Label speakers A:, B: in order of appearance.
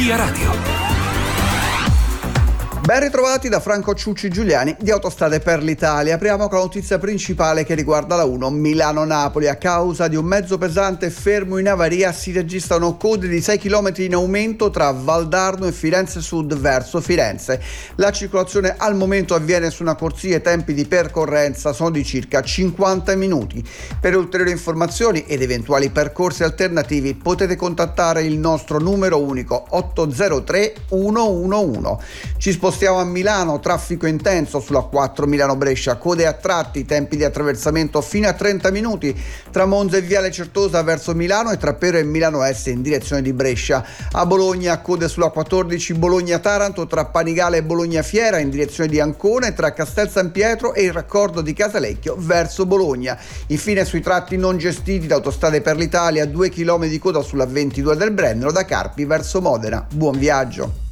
A: Via Radio.
B: Ben ritrovati da Franco Ciucci Giuliani di Autostrade per l'Italia. Apriamo con la notizia principale che riguarda la 1 Milano-Napoli. A causa di un mezzo pesante fermo in avaria si registrano code di 6 km in aumento tra Valdarno e Firenze Sud verso Firenze. La circolazione al momento avviene su una corsia e i tempi di percorrenza sono di circa 50 minuti. Per ulteriori informazioni ed eventuali percorsi alternativi potete contattare il nostro numero unico 803 111. Ci spostiamo a Milano, traffico intenso sulla 4 Milano-Brescia, code a tratti, tempi di attraversamento fino a 30 minuti tra Monza e Viale Certosa verso Milano e tra Pero e Milano Est in direzione di Brescia. A Bologna, code sulla 14 Bologna-Taranto tra Panigale e Bologna Fiera in direzione di Ancona e tra Castel San Pietro e il raccordo di Casalecchio verso Bologna. Infine sui tratti non gestiti da Autostrade per l'Italia, 2 km di coda sulla 22 del Brennero da Carpi verso Modena. Buon viaggio!